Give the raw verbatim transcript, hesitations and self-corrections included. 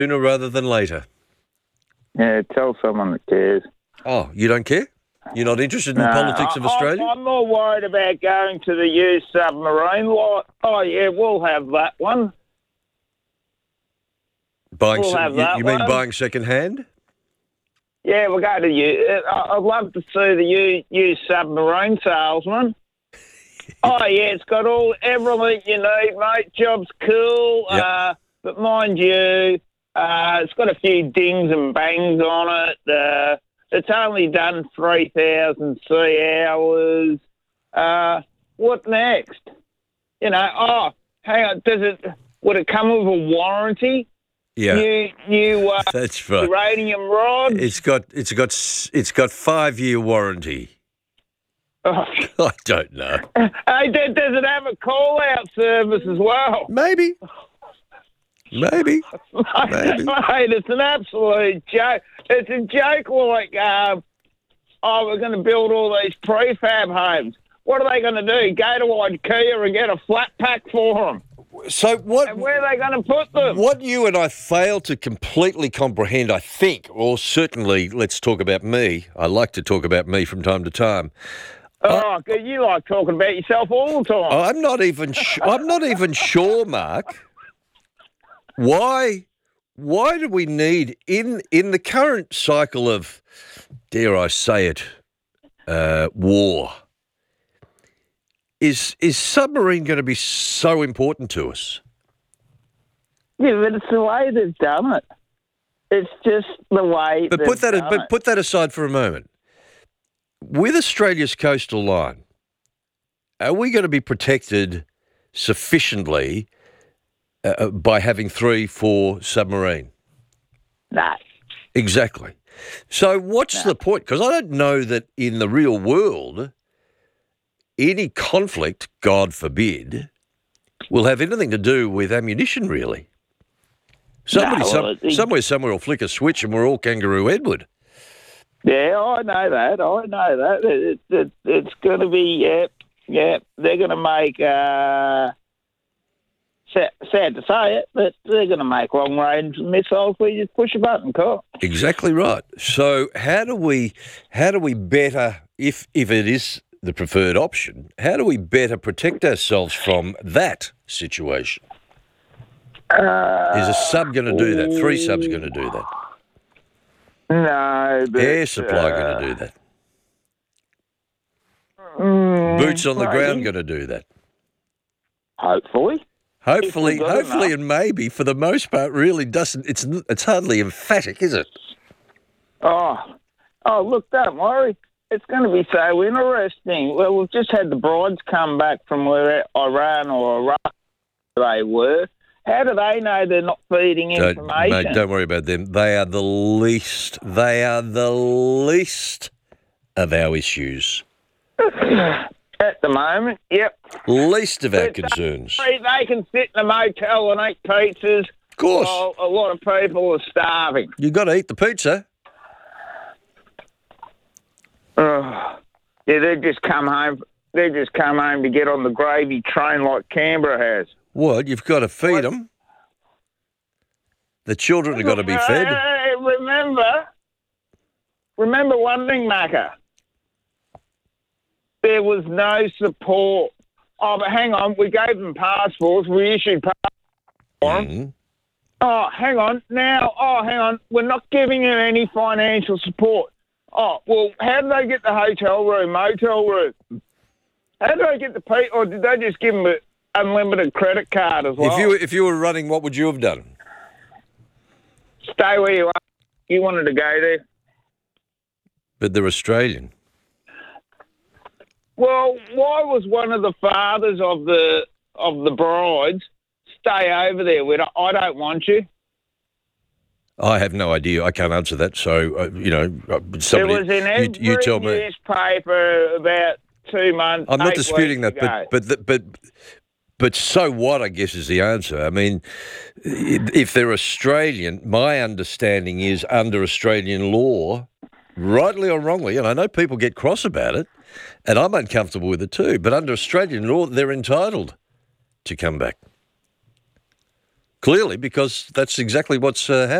Sooner rather than later. Yeah, tell someone that cares. Oh, you don't care? You're not interested in No, the politics I, of Australia? I'm, I'm more worried about going to the used submarine lot. Oh, yeah, we'll have that one. Buying, we'll se- have you, that you mean one. buying second hand? Yeah, we'll go to you. I'd love to see the used, used submarine salesman. Oh, yeah, it's got all everything you need, mate. Job's cool. Yep. Uh, but mind you, uh, it's got a few dings and bangs on it. Uh, it's only done three thousand sea hours. Uh, what next? You know, oh, hang on. Does it, would it come with a warranty? Yeah, New, new uh, that's right. uranium rods? It's got it's got s- it's got five year warranty. Oh. I don't know. Hey, does does it have a call-out service as well? Maybe. Maybe. Maybe. Mate, it's an absolute joke. It's a joke like, um, oh, we're going to build all these prefab homes. What are they going to do? Go to IKEA and get a flat pack for them? So what? And where are they going to put them? What you and I fail to completely comprehend, I think, or certainly, let's talk about me. I like to talk about me from time to time. Oh, uh, you like talking about yourself all the time. I'm not even. Sh- I'm not even sure, Mark. Why? Why do we need in in the current cycle of, dare I say it, uh, war? Is is submarine going to be so important to us? Yeah, but it's the way they've done it. It's just the way. But they've put that. done But it. put that aside for a moment. With Australia's coastal line, are we going to be protected sufficiently uh, by having three, four submarine? Nah. Exactly. So what's Nah. the point? Because I don't know that in the real world, any conflict, God forbid, will have anything to do with ammunition, really. Somebody, No, some, well, it- somewhere, somewhere will flick a switch and we're all Kangaroo Edward. Yeah, I know that. I know that. It, it, it's going to be, yeah, yeah. They're going to make, uh, sad, sad to say it, but they're going to make long-range missiles where you just push a button, Carl. Exactly right. So how do we, how do we better, if if it is the preferred option, how do we better protect ourselves from that situation? Uh, Is a sub going to do that? Three subs going to do that? No, but... Air supply uh, going to do that? mm, Boots on the maybe. ground going to do that? Hopefully. Hopefully, If we've got hopefully, enough. and maybe for the most part, really doesn't. It's it's hardly emphatic, is it? Oh, oh, look, don't worry. It's going to be so interesting. Well, we've just had the brides come back from where Iran or Iraq they were. How do they know they're not feeding Don't, information? mate, don't worry about them. They are the least. They are the least of our issues. At the moment, yep. Least of our But concerns. They, they can sit in a motel and eat pizzas. Of course, While a lot of people are starving. you got to eat the pizza. Oh, yeah, they've just come home. They've just come home to get on the gravy train like Canberra has. What? You've got to feed What? them. The children have got to be fed. Hey, remember, remember one thing, Macca. There was no support. Oh, but hang on, we gave them passports. We issued passports for them. Mm. Oh, hang on. Now, oh, hang on. We're not giving them any financial support. Oh, well, how did they get the hotel room, motel room? How did they get the pay, or did they just give them an unlimited credit card as well? If you if you were running, what would you have done? Stay where you are. You wanted to go there. But they're Australian. Well, why was one of the fathers of the of the brides stay over there? We don't, I don't want you. I have no idea. I can't answer that. So uh, you know, uh, somebody, it was in every you, you tell me. newspaper about two months. I'm not eight disputing that, weeks ago. but but but but so what? I guess is the answer. I mean, if they're Australian, my understanding is under Australian law, rightly or wrongly, and I know people get cross about it, and I'm uncomfortable with it too. But under Australian law, they're entitled to come back. Clearly, because that's exactly what's uh, happening.